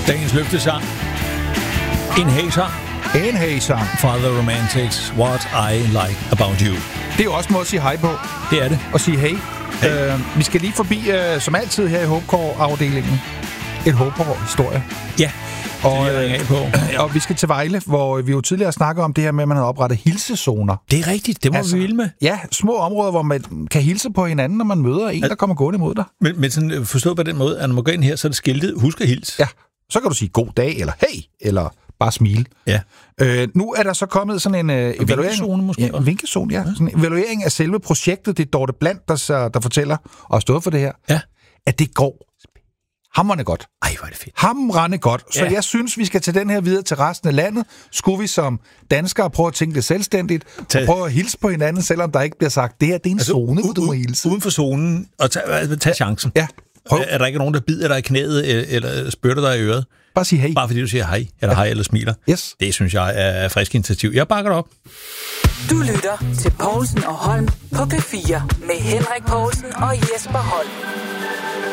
Dagens løftesang. En hey-sang. En hey-sang. Fra The Romantics, What I Like About You. Det er jo også en måde at sige hej på. Det er det. Og sige hey. Hey. Vi skal lige forbi, som altid her i Håbkår-afdelingen, et Håbkår-historie. Ja, og vi skal til Vejle, hvor vi jo tidligere snakkede om det her med, at man havde oprettet hilsezoner. Det er rigtigt, det må vi vilde med. Ja, små områder, hvor man kan hilse på hinanden, når man møder en, der kommer gående imod dig. Men sådan forstået på den måde, at når man går ind her, så er det skiltet, husk at hilse. Ja, så kan du sige god dag, eller hey, eller bare smile. Ja. Nu er der så kommet sådan en evaluering. Vinkezone måske? Ja, en vinkezone, ja. Sådan en evaluering af selve projektet. Det er Dorte Blandt, der fortæller, og har stået for det her, at det går hamrende godt. Ej, hvor er det fedt. Hamrende godt. Så jeg synes, vi skal tage den her videre til resten af landet. Skulle vi som danskere prøve at tænke det selvstændigt, og prøve at hilse på hinanden, selvom der ikke bliver sagt, det her det er en zone, hvor du må hilse. Uden for zonen, og tag chancen. Ja. Er der ikke nogen, der bider dig i knæet, eller spytter dig i øret? Bare sige hey. Bare fordi du siger hej, eller hej, eller smiler. Yes. Det synes jeg er frisk initiativ. Jeg bakker det op. Du lytter til Povlsen og Holm på P4 med Henrik Povlsen og Jesper Holm.